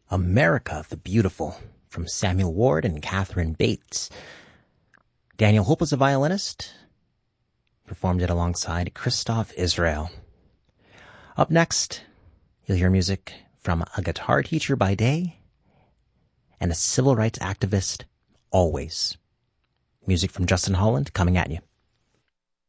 America the Beautiful from Samuel Ward and Catherine Bates. Daniel Hope was a violinist, performed it alongside Christoph Israel. Up next, you'll hear music from a guitar teacher by day and a civil rights activist always. Music from Justin Holland coming at you.